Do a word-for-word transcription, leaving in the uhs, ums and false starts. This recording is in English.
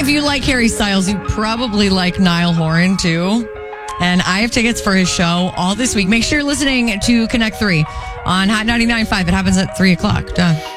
if you like Harry Styles, you probably like Niall Horan too. And I have tickets for his show all this week. Make sure you're listening to Connect three on Hot ninety-nine point five. It happens at three o'clock. Duh.